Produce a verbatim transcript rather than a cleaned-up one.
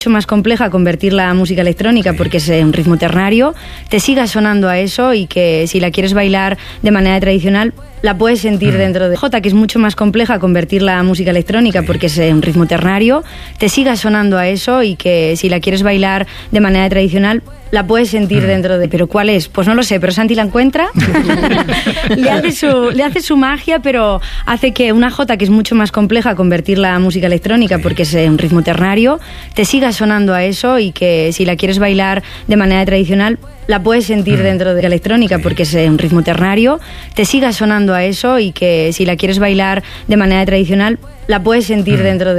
mucho más compleja convertir la música electrónica, sí, porque es un ritmo ternario, te siga sonando a eso y que si la quieres bailar de manera tradicional la puedes sentir mm. dentro de Jota, que es mucho más compleja convertir la música electrónica, sí, porque es un ritmo ternario, te siga sonando a eso y que si la quieres bailar de manera tradicional la puedes sentir mm. dentro de... ¿Pero cuál es? Pues no lo sé, pero Santi la encuentra, le, hace su, le hace su magia, pero hace que una jota que es mucho más compleja convertir la música electrónica, sí, porque es un ritmo ternario, te siga sonando a eso y que si la quieres bailar de manera tradicional la puedes sentir mm. dentro de la electrónica, sí, porque es un ritmo ternario, te siga sonando a eso y que si la quieres bailar de manera tradicional la puedes sentir mm. dentro de...